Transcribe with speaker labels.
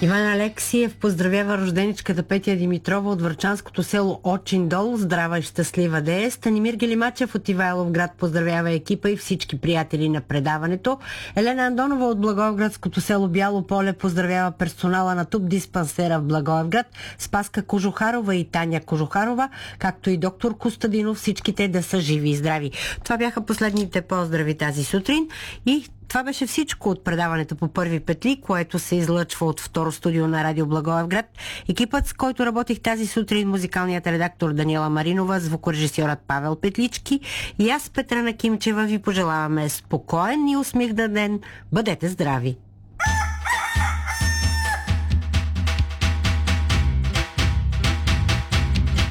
Speaker 1: Иван Алексиев поздравява рожденичката Петя Димитрова от врачанското село Очин дол. Здрава и щастлива да е. Станимир Гелимачев от Ивайловград поздравява екипа и всички приятели на предаването. Елена Андонова от Благоевградското село Бяло поле поздравява персонала на ТУП диспансера в Благоевград, Спаска Кожухарова и Таня Кожухарова, както и доктор Костадинов, всичките да са живи и здрави. Това бяха последните поздрави тази сутрин и това беше всичко от предаването по Първи петли, което се излъчва от второ студио на Радио Благоевград. Екипът, с който работих тази сутрин, музикалният редактор Даниела Маринова, звукорежисьорът Павел Петлички и аз, Петрана Кимчева, ви пожелаваме спокоен и усмихнат ден. Бъдете здрави!